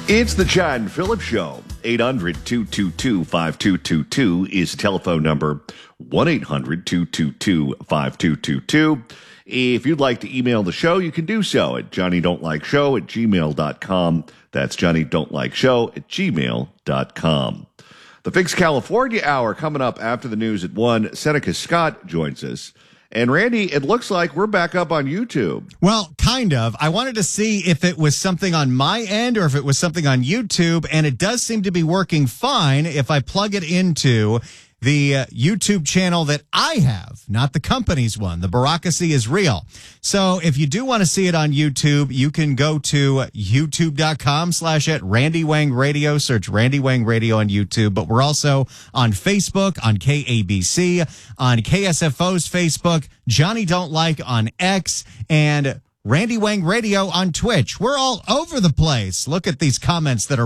It's the Chad and Phillips Show. 800-222-5222 is the telephone number. 1-800-222-5222. If you'd like to email the show, you can do so at johnnydon'tlikeshow@gmail.com. That's johnnydon'tlikeshow@gmail.com. The Fix California Hour coming up after the news at 1. Seneca Scott joins us. And Randy, it looks like we're back up on YouTube. Well, kind of. I wanted to see if it was something on my end or if it was something on YouTube, and it does seem to be working fine if I plug it into the YouTube channel that I have, not the company's one. The Bureaucracy is real. So if you do want to see it on YouTube, you can go to youtube.com/Randy Wang Radio. Search Randy Wang Radio on YouTube. But we're also on Facebook, on KABC, on KSFO's Facebook, Johnny Don't Like on X, and Randy Wang Radio on Twitch. We're all over the place. Look at these comments that are